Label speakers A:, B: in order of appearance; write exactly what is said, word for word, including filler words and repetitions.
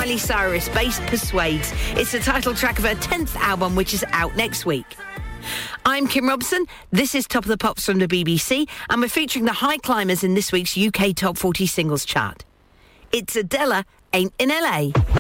A: Miley Cyrus, Bass Persuades. It's the title track of her tenth album, which is out next week. I'm Kim Robson. This is Top of the Pops from the B B C, and we're featuring the high climbers in this week's U K Top forty Singles Chart. It's Adela, Ain't in L A.